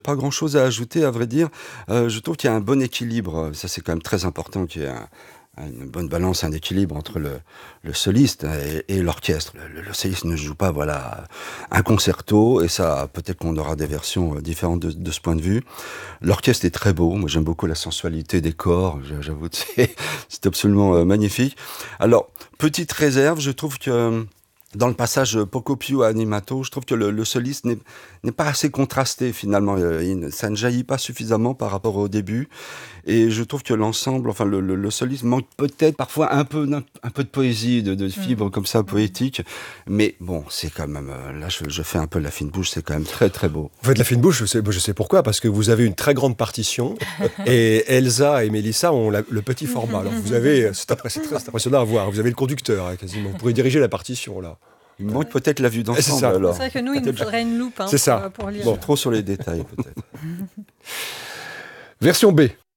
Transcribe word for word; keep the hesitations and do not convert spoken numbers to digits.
Pas grand-chose à ajouter, à vrai dire. Heu, je trouve qu'il y a un bon équilibre, ça c'est quand même très important qu'il y ait un un une bonne balance, un équilibre entre le le soliste et et l'orchestre. Le le soliste ne joue pas, voilà, un concerto et ça peut-être qu'on aura des versions, heu, différentes de de ce point de vue. L'orchestre est très beau, moi j'aime beaucoup la sensualité des corps, je j'avoue que c'est c'est absolument, heu, magnifique. Alors, petite réserve, je trouve que dans le passage, heu, Poco Pio à Animato, je trouve que le le soliste n'est n'est pas assez contrasté finalement, heu, il ne ça ne jaillit pas suffisamment par rapport au début et je trouve que l'ensemble, enfin le le le soliste manque peut-être parfois un peu d'un un peu de poésie, de de Mmh. fibres comme ça Mmh. poétiques, mais bon, c'est quand même, heu, là je je fais un peu la fine bouche, c'est quand même très, très beau. Vous faites la fine bouche, je sais je sais pourquoi, parce que vous avez une très grande partition et Elsa et Mélissa ont la le petit format. Alors vous avez, c'est impré c'est très impressionnant à voir, vous avez le conducteur, hein, quasiment, vous pourriez diriger la partition là. Il me manque peut-être la vue Et c'est d'ensemble ça. alors. C'est vrai que nous, il nous Peut-être faudrait une loupe, hein, C'est pour, ça. heu, pour lire. Bon. trop sur les détails peut-être. Version B.